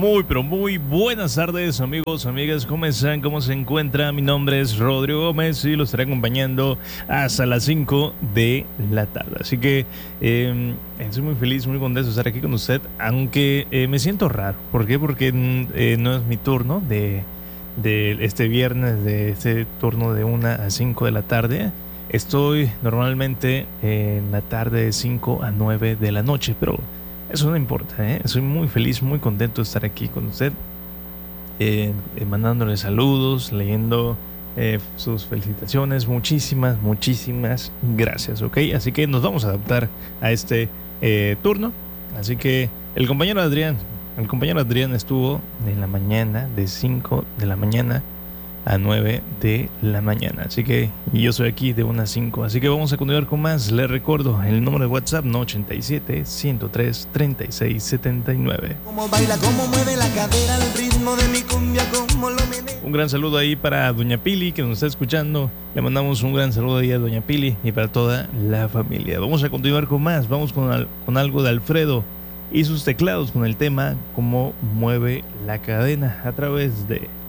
pero muy buenas tardes, amigos, amigas. ¿Cómo están? ¿Cómo se encuentran? Mi nombre es Rodrigo Gómez y los estaré acompañando hasta las 5 de la tarde. Así que estoy muy feliz, muy contento de estar aquí con usted, aunque me siento raro. ¿Por qué? Porque no es mi turno de este viernes, de este turno de 1 a 5 de la tarde. Estoy normalmente en la tarde de 5 a 9 de la noche, pero eso no importa, ¿eh? Soy muy feliz, muy contento de estar aquí con usted, mandándole saludos, leyendo sus felicitaciones. Muchísimas, muchísimas gracias, ¿ok? Así que nos vamos a adaptar a este turno. Así que el compañero Adrián estuvo en la mañana, de 5 de la mañana a 9 de la mañana. Así que yo soy aquí de 1 a 5. Así que vamos a continuar con más. Les recuerdo el número de WhatsApp, no 87 103 36 79. Cómo baila, cómo mueve la cadera al ritmo de mi cumbia, cómo lo menea. Un gran saludo ahí para Doña Pili, que nos está escuchando. Le mandamos un gran saludo ahí a Doña Pili y para toda la familia. Vamos a continuar con más. Vamos con algo de Alfredo y sus teclados, con el tema Cómo mueve la cadena, a través de